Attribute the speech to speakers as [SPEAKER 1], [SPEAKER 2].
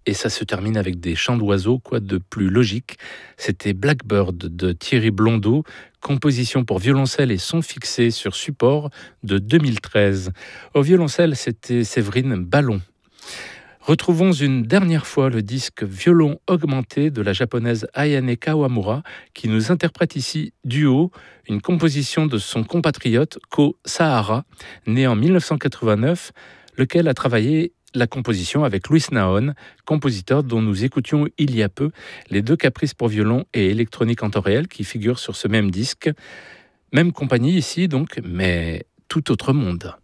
[SPEAKER 1] Et ça se termine avec des chants d'oiseaux, quoi de plus logique. C'était Blackbird de Thierry Blondeau, composition pour violoncelle et son fixé sur support de 2013. Au violoncelle, c'était Séverine Ballon. Retrouvons une dernière fois le disque Violon augmenté de la japonaise Ayane Kawamura qui nous interprète ici Duo, une composition de son compatriote Ko Sahara, né en 1989, lequel a travaillé la composition avec Luis Naon, compositeur dont nous écoutions il y a peu les 2 caprices pour violon et électronique en temps réel qui figurent sur ce même disque. Même compagnie ici donc, mais tout autre monde.